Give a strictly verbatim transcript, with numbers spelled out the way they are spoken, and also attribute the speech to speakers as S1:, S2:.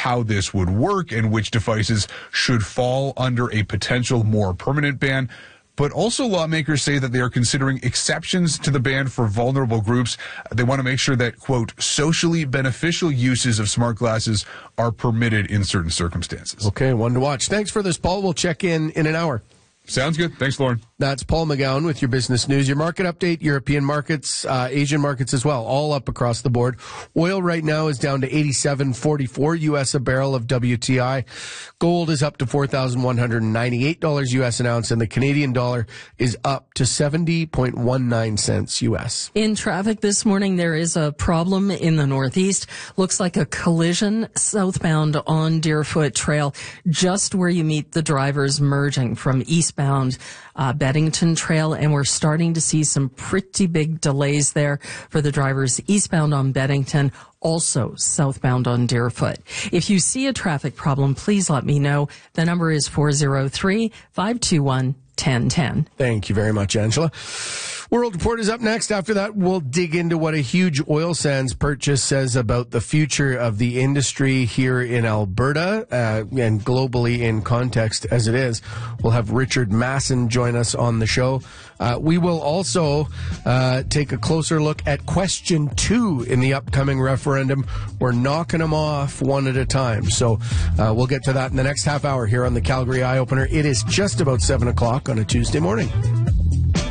S1: how this would work and which devices should fall under a potential more permanent ban. But also lawmakers say that they are considering exceptions to the ban for vulnerable groups. They want to make sure that, quote, socially beneficial uses of smart glasses are permitted in certain circumstances.
S2: Okay, one to watch. Thanks for this, Paul. We'll check in in an hour.
S1: Sounds good. Thanks, Lauren.
S2: That's Paul McGowan with your business news. Your market update, European markets, uh, Asian markets as well, all up across the board. Oil right now is down to eighty-seven forty-four U S a barrel of W T I. Gold is up to four thousand one hundred ninety-eight dollars U S an ounce, and the Canadian dollar is up to seventy point one nine cents U S.
S3: In traffic this morning, there is a problem in the Northeast. Looks like a collision southbound on Deerfoot Trail, just where you meet the drivers merging from eastbound uh, Beddington Trail, and we're starting to see some pretty big delays there for the drivers eastbound on Beddington, also southbound on Deerfoot. If you see a traffic problem, please let me know. The number is four oh three, five two one, one oh one oh.
S2: Thank you very much, Angela. World Report is up next. After that, we'll dig into what a huge oil sands purchase says about the future of the industry here in Alberta uh, and globally in context as it is. We'll have Richard Masson join us on the show. Uh, we will also uh, take a closer look at question two in the upcoming referendum. We're knocking them off one at a time. So uh, we'll get to that in the next half hour here on the Calgary Eye Opener. It is just about seven o'clock on a Tuesday morning.